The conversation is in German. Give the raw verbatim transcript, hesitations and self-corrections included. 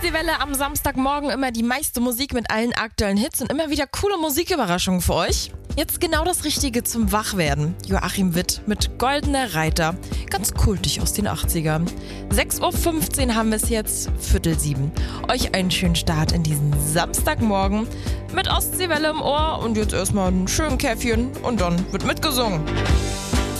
Ostseewelle am Samstagmorgen immer die meiste Musik mit allen aktuellen Hits und immer wieder coole Musiküberraschungen für euch. Jetzt genau das Richtige zum Wachwerden. Joachim Witt mit Goldener Reiter. Ganz kultig aus den achtzigern. sechs Uhr fünfzehn haben wir es jetzt, Viertel sieben. Euch einen schönen Start in diesen Samstagmorgen mit Ostseewelle im Ohr und jetzt erstmal einen schönen Käffchen und dann wird mitgesungen.